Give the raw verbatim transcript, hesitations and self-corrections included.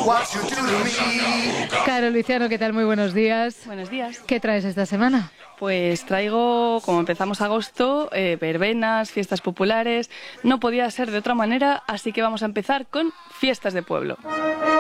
Caro Luciano, ¿qué tal? Muy buenos días. Buenos días. ¿Qué traes esta semana? Pues traigo, como empezamos agosto, eh, verbenas, fiestas populares. No podía ser de otra manera, así que vamos a empezar con fiestas de pueblo.